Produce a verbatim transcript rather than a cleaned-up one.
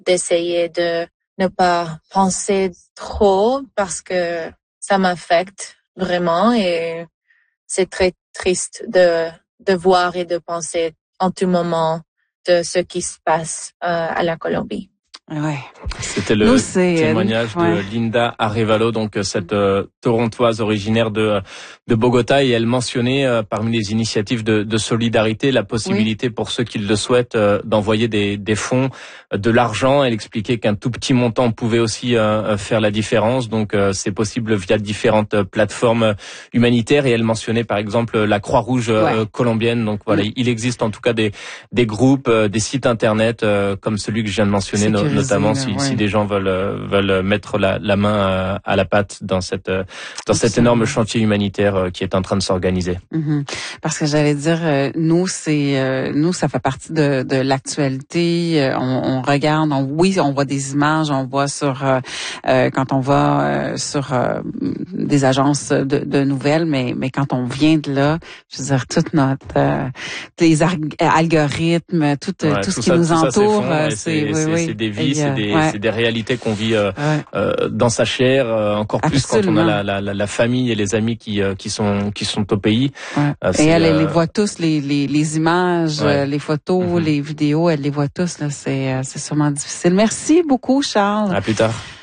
d'essayer de ne pas penser trop parce que ça m'affecte vraiment et c'est très triste de, de voir et de penser en tout moment de ce qui se passe euh, à la Colombie. Ouais. C'était le Nous, témoignage ouais. de Linda Arevalo, donc cette euh, torontoise originaire de de Bogota, et elle mentionnait euh, parmi les initiatives de, de solidarité la possibilité oui. pour ceux qui le souhaitent euh, d'envoyer des, des fonds, euh, de l'argent. Elle expliquait qu'un tout petit montant pouvait aussi euh, faire la différence, donc euh, c'est possible via différentes plateformes humanitaires. Et elle mentionnait par exemple la Croix-Rouge euh, ouais. colombienne. Donc voilà, oui. il existe en tout cas des des groupes, euh, des sites internet euh, comme celui que je viens de mentionner. No, notamment si, ouais. si des gens veulent veulent mettre la, la main à, à la pâte dans cette dans Absolument. cet énorme chantier humanitaire qui est en train de s'organiser. Mm-hmm. Parce que j'allais dire, euh, nous c'est euh, nous ça fait partie de, de l'actualité. Euh, on, on regarde, on, oui, on voit des images, on voit sur euh, euh, quand on va euh, sur euh, des agences de, de nouvelles, mais mais quand on vient de là, je veux dire toute notre euh, les algorithmes, tout ouais, tout, tout ce qui ça, nous entoure, ouais, c'est c'est, oui, c'est, oui. c'est des vies, Et, c'est des ouais. c'est des réalités qu'on vit euh, ouais. euh, dans sa chair, euh, encore plus Absolument. quand on a la, la, la famille et les amis qui euh, qui sont qui sont au pays. Ouais. Euh, et elle, euh... elle les voit tous, les les, les images, ouais. les photos, mm-hmm. les vidéos, elle les voit tous là. C'est c'est sûrement difficile. Merci beaucoup, Charles. À plus tard.